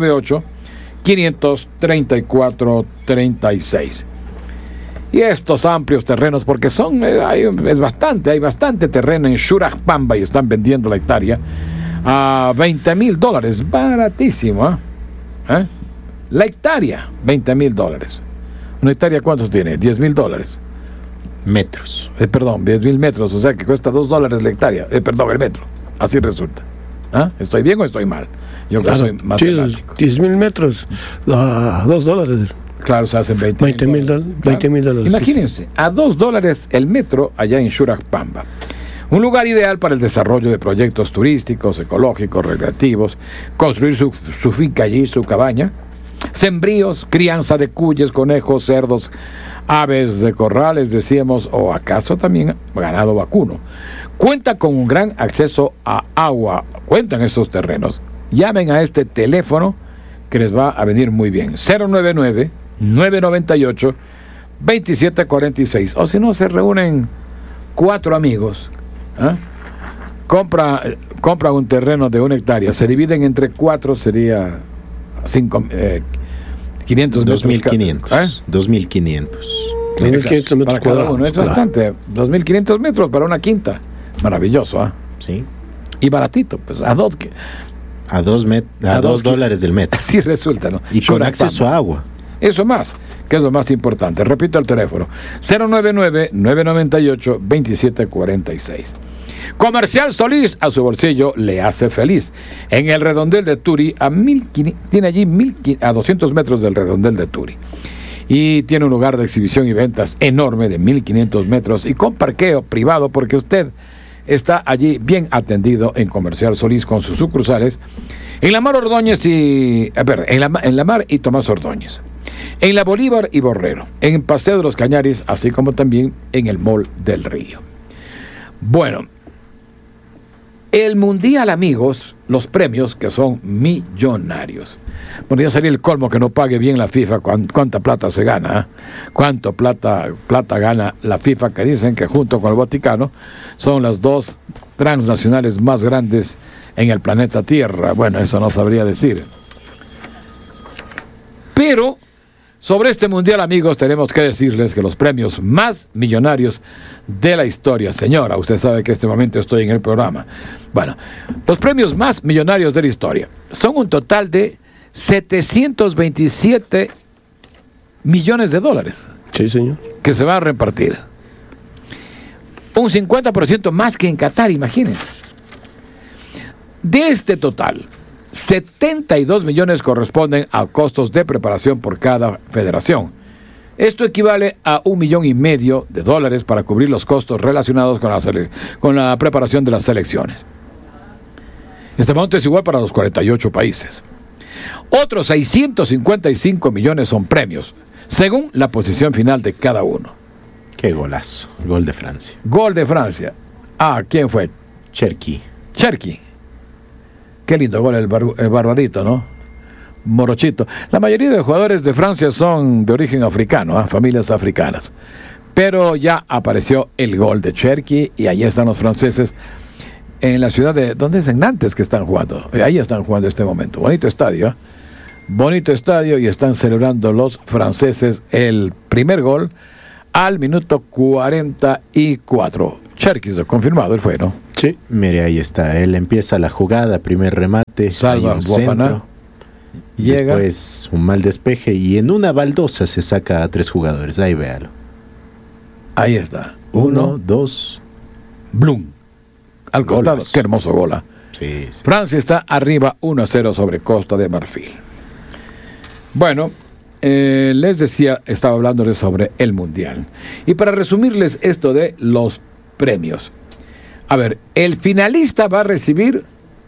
098-534-36. Y estos amplios terrenos, porque hay bastante terreno en Shurajpamba y están vendiendo la hectárea a $20,000, baratísimo, ¿eh? La hectárea, $20,000. ¿Una hectárea cuántos tiene? $10,000. Metros. Perdón, 10,000 metros, o sea que cuesta $2 la hectárea. El metro. Así resulta. ¿Estoy bien o estoy mal? Yo Claro, soy matemático. 10,000 metros a $2. Claro, se hacen $20,000. Imagínense, a $2 el metro allá en Shurajpamba. Un lugar ideal para el desarrollo de proyectos turísticos, ecológicos, recreativos, construir su finca allí, su cabaña, sembríos, crianza de cuyes, conejos, cerdos, aves de corrales, decíamos, o acaso también ganado vacuno. Cuenta con un gran acceso a agua, cuentan estos terrenos. Llamen a este teléfono que les va a venir muy bien, 099-998 2746. O si no, se reúnen 4 amigos, ¿eh? Compra un terreno de 1 hectárea, se dividen entre 4, sería 500 metros. 2.500. 2.500. 2.500 metros para cada uno, es bastante. 2.500 metros para una quinta. Maravilloso, ¿ah? Sí. Y baratito, pues a $2 $2 del metro. Así resulta, ¿no? Y con acceso a agua. Eso más, que es lo más importante. Repito el teléfono: 099-998-2746. Comercial Solís, a su bolsillo le hace feliz. En el redondel de Turi, tiene allí a 200 metros del redondel de Turi. Y tiene un lugar de exhibición y ventas enorme de 1.500 metros y con parqueo privado, porque usted está allí bien atendido en Comercial Solís con sus sucursales en la Mar Ordóñez en la Mar y Tomás Ordóñez, en la Bolívar y Borrero, en Paseo de los Cañaris, así como también en el Mall del Río. Bueno, el Mundial, amigos, los premios que son millonarios. Bueno, ya sería el colmo que no pague bien la FIFA cuánta plata se gana, ¿eh? Cuánto plata gana la FIFA, que dicen que junto con el Vaticano son las 2 transnacionales más grandes en el planeta Tierra. Bueno, eso no sabría decir. Pero sobre este Mundial, amigos, tenemos que decirles que los premios más millonarios de la historia, señora, usted sabe que en este momento estoy en el programa. Bueno, los premios más millonarios de la historia son un total de $727 millones. Sí, señor. Que se va a repartir. Un 50% más que en Qatar, imagínense. De este total, 72 millones corresponden a costos de preparación por cada federación. Esto equivale a $1,5 millones para cubrir los costos relacionados con la preparación de las selecciones. Este monto es igual para los 48 países. Otros 655 millones son premios, según la posición final de cada uno. Qué golazo, gol de Francia. Gol de Francia. ¿Quién fue? Cherki. Qué lindo gol el barbadito, ¿no? Morochito. La mayoría de jugadores de Francia son de origen africano, familias africanas. Pero ya apareció el gol de Cherki y ahí están los franceses en la ciudad de... ¿Dónde es? En Nantes que están jugando. Ahí están jugando en este momento. Bonito estadio, y están celebrando los franceses el primer gol al minuto 44. Cherki, confirmado, él fue, ¿no? Sí. Mire, ahí está. Él empieza la jugada, primer remate. Salva Bofana. Llega. Después un mal despeje y en una baldosa se saca a 3 jugadores. Ahí véalo. Ahí está. 1, 2. Blum. Al costado. Qué hermoso gol. Sí. Francia está arriba 1-0 sobre Costa de Marfil. Bueno, les decía, estaba hablándoles sobre el Mundial. Y para resumirles esto de los premios. A ver, el finalista va a recibir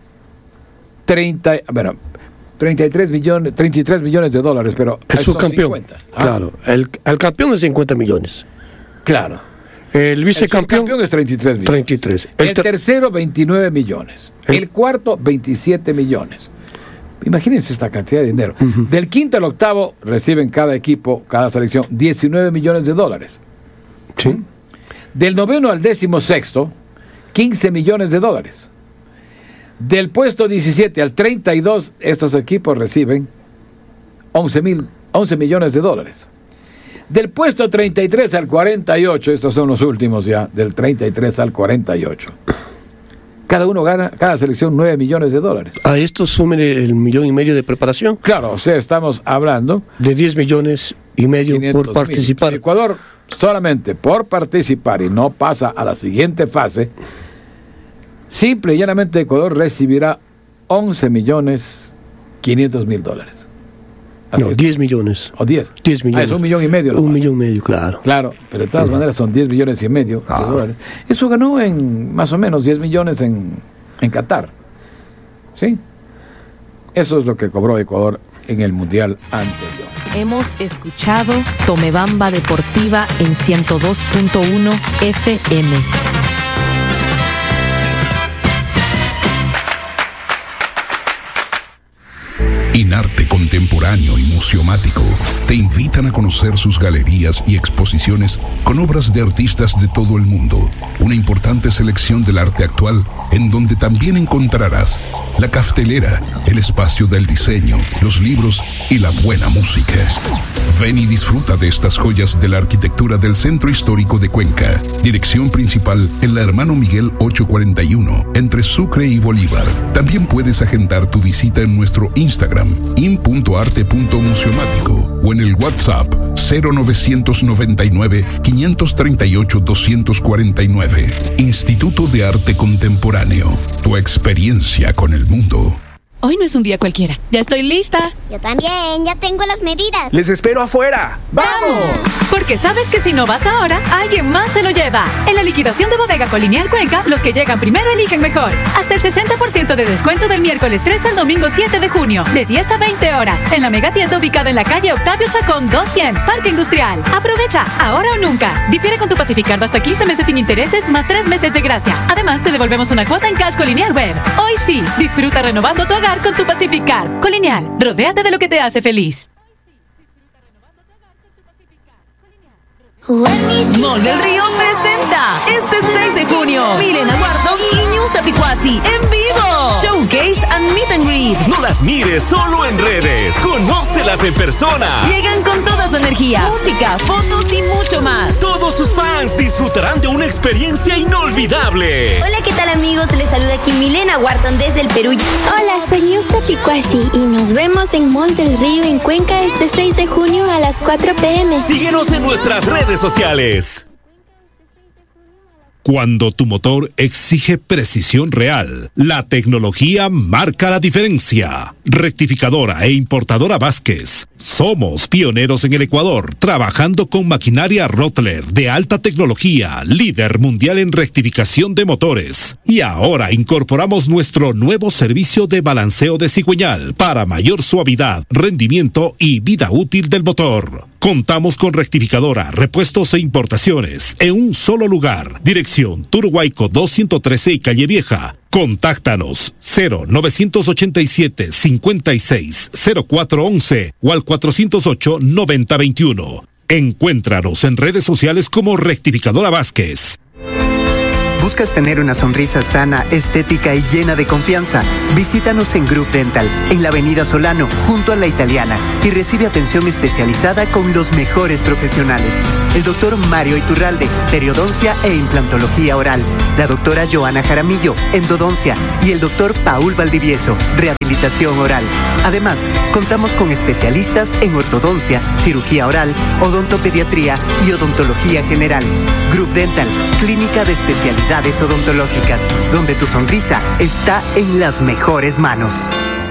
33 millones de dólares, pero es su campeón. 50. Claro, el campeón es 50 millones. Claro. El vicecampeón es 33 millones. 33. El tercero, 29 millones. El cuarto, 27 millones. Imagínense esta cantidad de dinero. Uh-huh. Del quinto al octavo reciben cada equipo, cada selección, 19 millones de dólares. Sí. Del noveno al 16º, 15 millones de dólares. Del puesto 17 al 32, estos equipos reciben 11 millones de dólares. Del puesto 33 al 48, estos son los últimos ya, del 33 al 48. Cada uno gana, cada selección, 9 millones de dólares. A esto súmele el 1,5 millones de preparación. Claro, o sea, estamos hablando de 10,5 millones por participar. Si Ecuador solamente por participar y no pasa a la siguiente fase, simple y llanamente Ecuador recibirá 11,500,000 dólares. No, 10 millones. ¿O 10? 10 millones. Es 1,5 millones. 1,5 millones, claro. Claro, pero de todas maneras son 10,5 millones de dólares. Eso ganó en más o menos 10 millones en Qatar. ¿Sí? Eso es lo que cobró Ecuador en el Mundial anterior. Hemos escuchado Tomebamba Deportiva en 102.1 FM. Inarte Contemporáneo y Museomático te invitan a conocer sus galerías y exposiciones con obras de artistas de todo el mundo. Una importante selección del arte actual, en donde también encontrarás la caftelera, el espacio del diseño, los libros y la buena música. Ven y disfruta de estas joyas de la arquitectura del Centro Histórico de Cuenca. Dirección principal en la Hermano Miguel 841, entre Sucre y Bolívar. También puedes agendar tu visita en nuestro Instagram, in.arte.museomático, o en el WhatsApp 0999-538-249. Instituto de Arte Contemporáneo. Tu experiencia con el mundo. Hoy no es un día cualquiera. Ya estoy lista. Yo también, ya tengo las medidas. Les espero afuera. ¡Vamos! Porque sabes que si no vas ahora, alguien más se lo lleva. En la liquidación de Bodega Colonial Cuenca, los que llegan primero eligen mejor. Hasta el 60% de descuento del miércoles 3 al domingo 7 de junio, de 10 a 20 horas, en la megatienda ubicada en la calle Octavio Chacón 200, Parque Industrial. Aprovecha, ahora o nunca. Difiere con tu Pacificar hasta 15 meses sin intereses, más 3 meses de gracia. Además, te devolvemos una cuota en cash Colonial Web. Hoy sí, disfruta renovando tu hogar con tu Pacificar. Colonial, rodéate de lo que te hace feliz. Mall del Río presenta este 6 de junio Milena Wharton y Ñusta Picuasi en vivo. Showcase and Meet and Greet. No las mires solo en redes, conócelas en persona. Llegan con toda su energía, música, fotos y mucho más. Todos sus fans disfrutarán de una experiencia inolvidable. Hola, ¿qué tal, amigos? Les saluda aquí Milena Wharton desde el Perú. Hola, soy Ñusta Picuasi y nos vemos en Mall del Río en Cuenca este 6 de junio a las 4 p.m. Síguenos en nuestras redes sociales. Cuando tu motor exige precisión real, la tecnología marca la diferencia. Rectificadora e importadora Vázquez. Somos pioneros en el Ecuador, trabajando con maquinaria Rottler de alta tecnología, líder mundial en rectificación de motores. Y ahora incorporamos nuestro nuevo servicio de balanceo de cigüeñal para mayor suavidad, rendimiento y vida útil del motor. Contamos con rectificadora, repuestos e importaciones en un solo lugar. Dirección Turhuayco 213 y Calle Vieja. Contáctanos 0987-560411 o al 408-9021. Encuéntranos en redes sociales como Rectificadora Vázquez. ¿Buscas tener una sonrisa sana, estética y llena de confianza? Visítanos en Group Dental, en la Avenida Solano, junto a La Italiana, y recibe atención especializada con los mejores profesionales. El doctor Mario Iturralde, periodoncia e implantología oral. La doctora Joana Jaramillo, endodoncia. Y el doctor Paul Valdivieso, rehabilitación oral. Además, contamos con especialistas en ortodoncia, cirugía oral, odontopediatría y odontología general. Group Dental, clínica de especialidades odontológicas, donde tu sonrisa está en las mejores manos.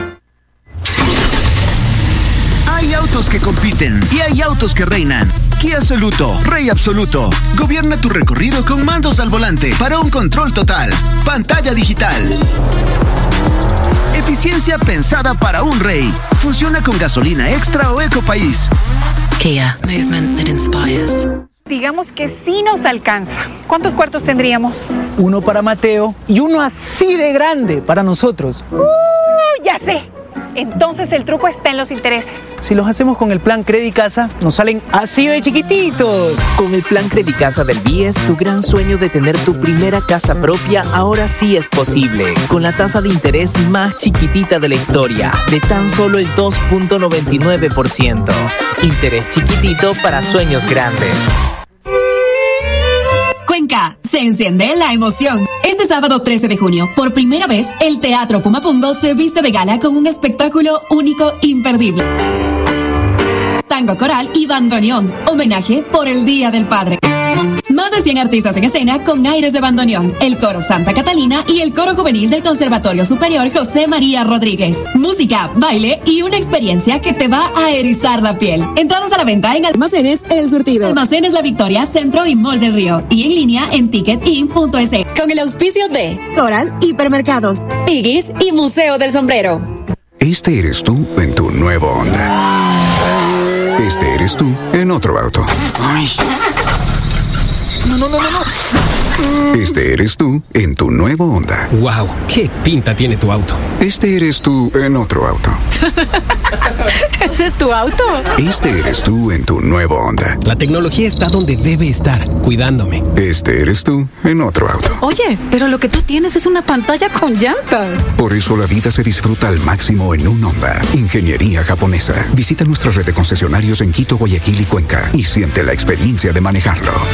Hay autos que compiten y hay autos que reinan. Kia Soluto, rey absoluto. Gobierna tu recorrido con mandos al volante para un control total. Pantalla digital. Eficiencia pensada para un rey. Funciona con gasolina extra o Ecopaís. Kia, movement that inspires. Digamos que sí nos alcanza. ¿Cuántos cuartos tendríamos? Uno para Mateo y uno así de grande para nosotros. Ya sé. Entonces el truco está en los intereses. Si los hacemos con el plan Credicasa, nos salen así de chiquititos. Con el plan Credicasa del BIES, tu gran sueño de tener tu primera casa propia ahora sí es posible. Con la tasa de interés más chiquitita de la historia, de tan solo el 2.99%. Interés chiquitito para sueños grandes. Cuenca, se enciende la emoción. Este sábado 13 de junio, por primera vez, el Teatro Pumapungo se viste de gala con un espectáculo único, imperdible. Tango coral y bandoneón, homenaje por el Día del Padre. Más de 100 artistas en escena con aires de bandoneón, el coro Santa Catalina y el coro juvenil del Conservatorio Superior José María Rodríguez. Música, baile y una experiencia que te va a erizar la piel. Entradas a la venta en Almacenes El Surtido, Almacenes La Victoria, Centro y Mall del Río, y en línea en ticketin.es. Con el auspicio de Coral Hipermercados, Piggy's y Museo del Sombrero. Este eres tú en tu nuevo Honda. Este eres tú en otro auto. Ay. No. Este eres tú en tu nuevo Honda. ¡Wow! ¡Qué pinta tiene tu auto! Este eres tú en otro auto. ¿Ese es tu auto? Este eres tú en tu nuevo Honda. La tecnología está donde debe estar, cuidándome. Este eres tú en otro auto. Oye, pero lo que tú tienes es una pantalla con llantas. Por eso la vida se disfruta al máximo en un Honda. Ingeniería japonesa. Visita nuestra red de concesionarios en Quito, Guayaquil y Cuenca y siente la experiencia de manejarlo.